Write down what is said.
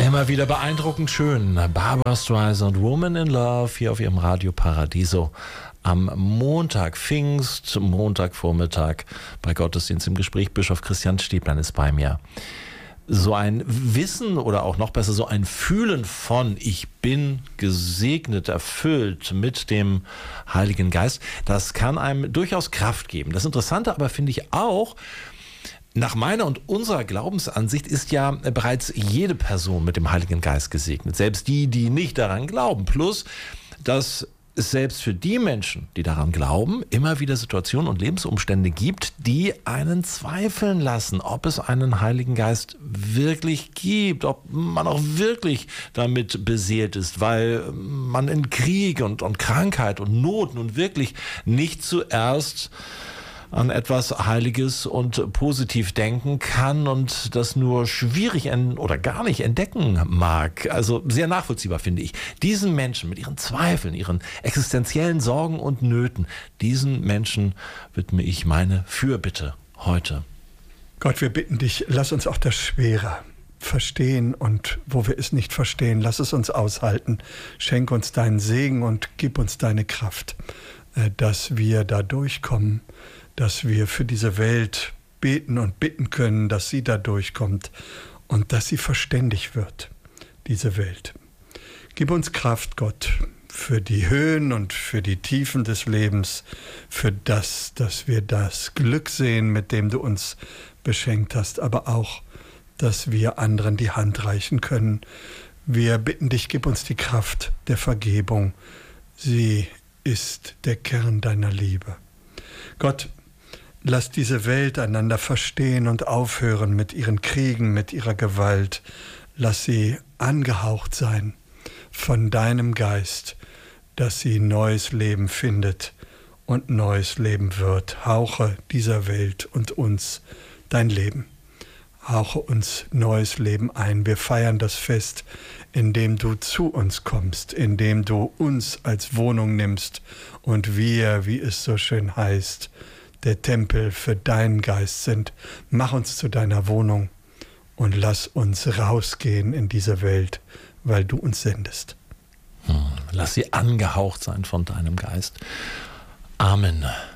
Immer wieder beeindruckend schön. Barbra Streisand, Woman in Love, hier auf ihrem Radio Paradiso. Am Montag, Montagvormittag, bei Gottesdienst im Gespräch. Bischof Christian Stäblein ist bei mir. So ein Wissen oder auch noch besser so ein Fühlen von ich bin gesegnet, erfüllt mit dem Heiligen Geist, das kann einem durchaus Kraft geben. Das Interessante aber finde ich auch, nach meiner und unserer Glaubensansicht ist ja bereits jede Person mit dem Heiligen Geist gesegnet. Selbst die, die nicht daran glauben. Plus, dass es selbst für die Menschen, die daran glauben, immer wieder Situationen und Lebensumstände gibt, die einen zweifeln lassen, ob es einen Heiligen Geist wirklich gibt, ob man auch wirklich damit beseelt ist, weil man in Krieg und Krankheit und Not nun wirklich nicht zuerst an etwas Heiliges und positiv denken kann und das nur schwierig oder gar nicht entdecken mag. Also sehr nachvollziehbar finde ich. Diesen Menschen mit ihren Zweifeln, ihren existenziellen Sorgen und Nöten, diesen Menschen widme ich meine Fürbitte heute. Gott, wir bitten dich, lass uns auch das Schwere verstehen und wo wir es nicht verstehen, lass es uns aushalten. Schenk uns deinen Segen und gib uns deine Kraft, dass wir da durchkommen, dass wir für diese Welt beten und bitten können, dass sie da durchkommt und dass sie verständig wird, diese Welt. Gib uns Kraft, Gott, für die Höhen und für die Tiefen des Lebens, für das, dass wir das Glück sehen, mit dem du uns beschenkt hast, aber auch, dass wir anderen die Hand reichen können. Wir bitten dich, gib uns die Kraft der Vergebung. Sie ist der Kern deiner Liebe. Gott, lass diese Welt einander verstehen und aufhören mit ihren Kriegen, mit ihrer Gewalt. Lass sie angehaucht sein von deinem Geist, dass sie neues Leben findet und neues Leben wird. Hauche dieser Welt und uns dein Leben. Hauche uns neues Leben ein. Wir feiern das Fest, indem du zu uns kommst, indem du uns als Wohnung nimmst und wir, wie es so schön heißt, der Tempel für deinen Geist sind. Mach uns zu deiner Wohnung und lass uns rausgehen in diese Welt, weil du uns sendest. Lass sie angehaucht sein von deinem Geist. Amen.